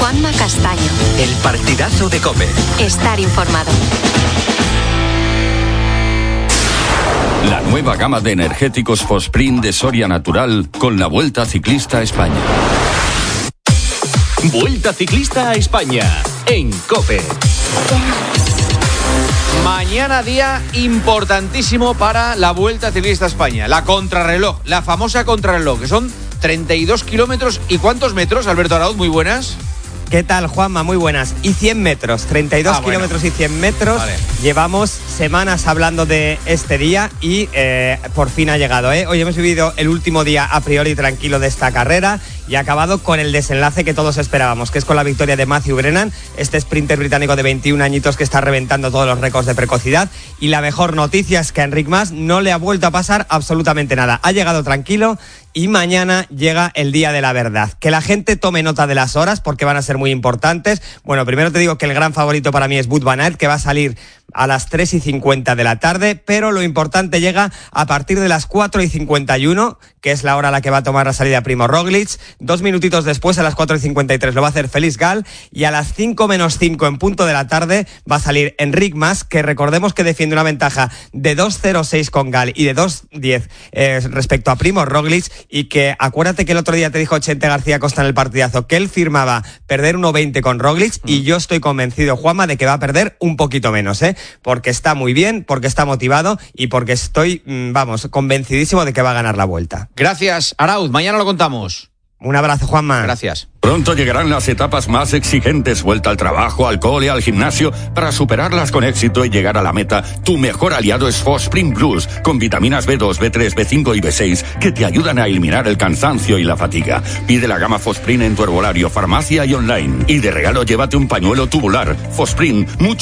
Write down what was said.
Juanma Castaño. El partidazo de COPE. Estar informado. La nueva gama de energéticos Fosprint de Soria Natural con la Vuelta Ciclista a España. Vuelta Ciclista a España en COPE. Mañana día importantísimo para la Vuelta Ciclista a España. La contrarreloj, la famosa contrarreloj, que son 32 kilómetros. ¿Y cuántos metros, Alberto Arauz? Muy buenas. ¿Qué tal, Juanma? Muy buenas. Y 100 metros, 32 kilómetros y 100 metros. Vale. Llevamos semanas hablando de este día y por fin ha llegado. Hoy hemos vivido el último día a priori tranquilo de esta carrera y ha acabado con el desenlace que todos esperábamos, que es con la victoria de Matthew Brennan, este sprinter británico de 21 añitos que está reventando todos los récords de precocidad. Y la mejor noticia es que a Enric Mas no le ha vuelto a pasar absolutamente nada. Ha llegado tranquilo y mañana llega el día de la verdad. Que la gente tome nota de las horas porque van a ser muy importantes. Bueno, primero te digo que el gran favorito para mí es Wout van Aert, que va a salir a las 3:50 de la tarde, pero lo importante llega a partir de las 4:51, que es la hora a la que va a tomar la salida Primo Roglic. 2 minutitos después, a las 4:53, lo va a hacer Felix Gall, y a las 5 menos 5 en punto de la tarde va a salir Enric Mas, que recordemos que defiende una ventaja de 2:06 con Gall y de 2:10 respecto a Primo Roglic, y que acuérdate que el otro día te dijo Chente García Costa en el partidazo que él firmaba perder 1:20 con Roglic, y yo estoy convencido, Juanma, de que va a perder un poquito menos, porque está muy bien, porque está motivado y porque estoy, convencidísimo de que va a ganar la Vuelta. Gracias, Arauz. Mañana lo contamos. Un abrazo, Juanma. Gracias. Pronto llegarán las etapas más exigentes, vuelta al trabajo, al cole, al gimnasio. Para superarlas con éxito y llegar a la meta, tu mejor aliado es Fosprint Plus, con vitaminas B2, B3, B5 y B6, que te ayudan a eliminar el cansancio y la fatiga. Pide la gama Fosprint en tu herbolario, farmacia y online. Y de regalo llévate un pañuelo tubular. Fosprint, mucho